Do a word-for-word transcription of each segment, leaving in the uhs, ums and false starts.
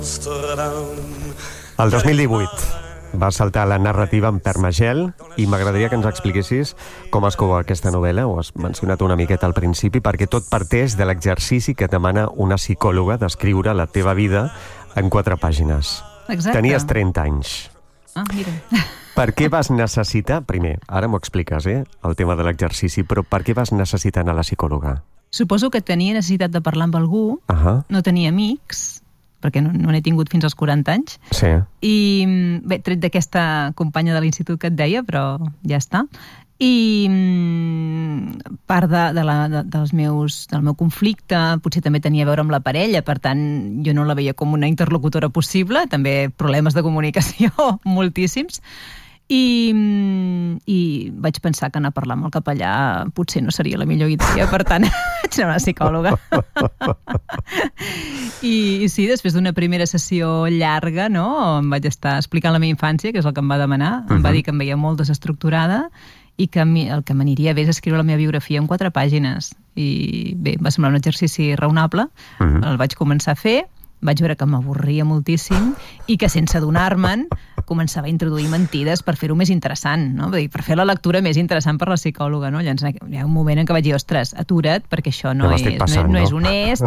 El dos mil divuit va saltar la narrativa en Permagel i m'agradaria que ens expliquessis com es cou aquesta novel·la, ho has mencionat una miqueta al principi, perquè tot parteix de l'exercici que et demana una psicòloga d'escriure la teva vida en quatre pàgines. Exacte. Tenies trenta anys. Ah, mira. Per què vas necessitar, primer, ara m'ho expliques, eh, el tema de l'exercici, però per què vas necessitar anar a la psicòloga? Suposo que tenia necessitat de parlar amb algú, uh-huh. no tenia amics, perquè no, no n'he tingut fins als quaranta anys. Sí. I, bé, tret d'aquesta companya de l'institut que et deia, però ja està. I part de, de la, de, dels meus, del meu conflicte potser també tenia a veure amb la parella, per tant, jo no la veia com una interlocutora possible, també problemes de comunicació moltíssims. I, i vaig pensar que anar a parlar amb el capellà potser no seria la millor idea, per tant, vaig anar a una psicòloga. I, I sí, després d'una primera sessió llarga, no?, em vaig estar explicant la meva infància, que és el que em va demanar, uh-huh. em va dir que em veia molt desestructurada i que el que m'aniria bé és escriure la meva biografia en quatre pàgines. I bé, va semblar un exercici raonable, uh-huh. el vaig començar a fer, vaig veure que m'avorria moltíssim i que sense adonar-me'n començava a introduir mentides per fer-ho més interessant, no? Vull dir, per fer la lectura més interessant per la psicòloga, no? Llavors hi ha un moment en què vaig dir, ostres, atura't, perquè això no, és, passant, no, no és honest.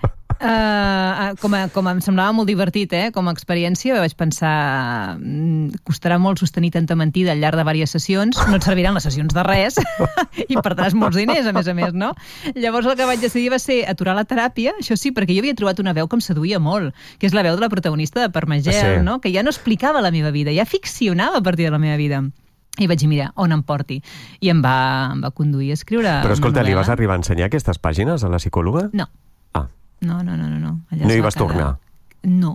Uh, com, a, com em semblava molt divertit, eh? Com a experiència, vaig pensar costarà molt sostenir tanta mentida al llarg de diverses sessions, no et serviran les sessions de res i perdràs molts diners, a més a més, no? Llavors el que vaig decidir va ser aturar la teràpia, això sí, perquè jo havia trobat una veu que em seduïa molt, que és la veu de la protagonista de Permagel, sí. no? Que ja no explicava la meva vida, ja ficcionava a partir de la meva vida. I vaig dir, mira, on em porti. I em va, em va conduir a escriure. Però escolta, li vas arribar a ensenyar aquestes pàgines a la psicòloga? No. Ah. No, no, no, no. No, no hi vas quedar. Tornar? No.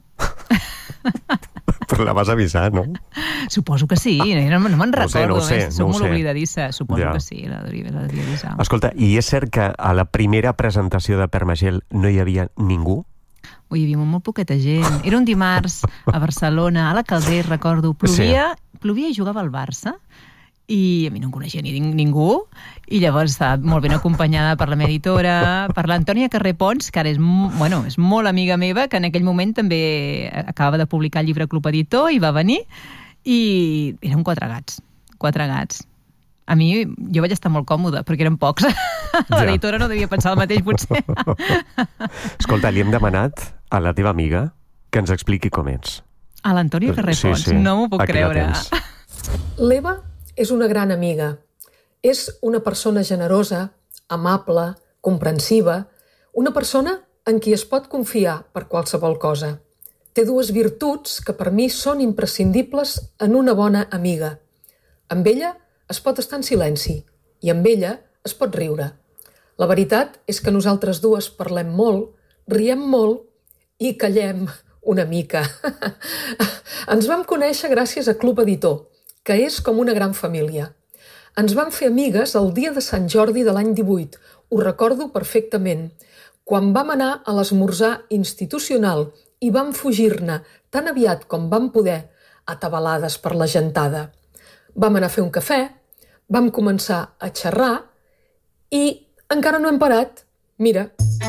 Però la vas avisar, no? Suposo que sí, no, no me'n recordo. No ho sé, no ho sé. Soc no molt sé. oblidadissa, suposo ja. que sí, la devia avisar. Escolta, i és cert que a la primera presentació de Permagel no hi havia ningú? Ui, hi havia molt poqueta gent. Era un dimarts a Barcelona, a la Calder, recordo. Plovia, sí. plovia i jugava al Barça. I a mi no em coneixia ni ningú, i llavors estava molt ben acompanyada per la meva editora, per l'Antònia Carré Pons, que ara és, bueno, és molt amiga meva, que en aquell moment també acabava de publicar el llibre Club Editor i va venir, i eren quatre gats, quatre gats. A mi, jo vaig estar molt còmoda, perquè eren pocs. L'editora no devia pensar el mateix, potser. Escolta, li hem demanat a la teva amiga que ens expliqui com ets. A l'Antònia Carré Pons? Sí, sí. No m'ho puc Aquí creure. L'Eva és una gran amiga. És una persona generosa, amable, comprensiva, una persona en qui es pot confiar per qualsevol cosa. Té dues virtuts que per mi són imprescindibles en una bona amiga. Amb ella es pot estar en silenci i amb ella es pot riure. La veritat és que nosaltres dues parlem molt, riem molt i callem una mica. Ens vam conèixer gràcies a Club Editor, que és com una gran família. Ens vam fer amigues el dia de Sant Jordi de l'any divuit, ho recordo perfectament, quan vam anar a l'esmorzar institucional i vam fugir-ne tan aviat com vam poder, atabalades per la gentada. Vam anar a fer un cafè, vam començar a xerrar i encara no hem parat. Mira.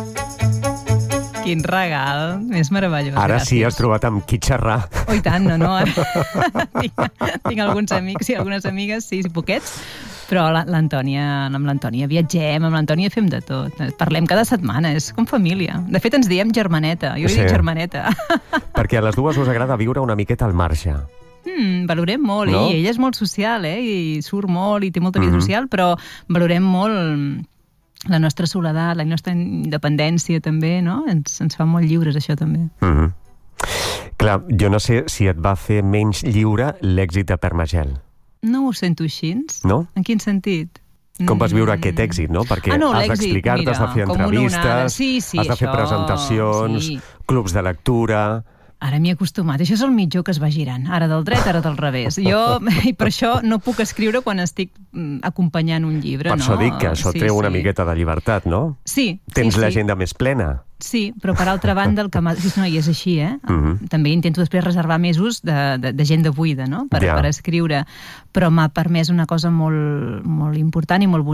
Quin regal, és meravellós. Ara gràcies. Sí, has trobat amb qui xerrar. Oh, i tant, no, no. tinc, tinc alguns amics i algunes amigues, sí, poquets, però l'Antònia, amb l'Antònia viatgem, amb l'Antònia fem de tot. Parlem cada setmana, és com família. De fet, ens diem germaneta, jo li sí. dic germaneta. Perquè a les dues us agrada viure una miqueta al marge. Mm, valorem molt, no? I ella és molt social, eh? I surt molt i té molta vida mm-hmm. social, però valorem molt la nostra soledat, la nostra independència també, no? Ens, ens fa molt lliures, això també. Mm-hmm. Clar, jo no sé si et va fer menys lliure l'èxit de Permagel. No ho sento així. No? En quin sentit? Com vas viure aquest èxit, no? Perquè ah, no, has d'explicar-te, has de fer entrevistes, sí, sí, has de fer això, presentacions, sí. clubs de lectura... Ara m'hi he acostumat. Això és el mitjó que es va girant. Ara del dret, ara del revés. Jo, i per això no puc escriure quan estic acompanyant un llibre, per no? Per això dic que això sí, treu una sí. miqueta de llibertat, no? Sí. Tens sí, l'agenda sí. més plena. Sí, però per altra banda, el que m'ha... Sí, no, i és així, eh? Uh-huh. També intento després reservar mesos d'agenda buida, no? Per, yeah. per escriure. Però m'ha permès una cosa molt, molt important i molt bonica,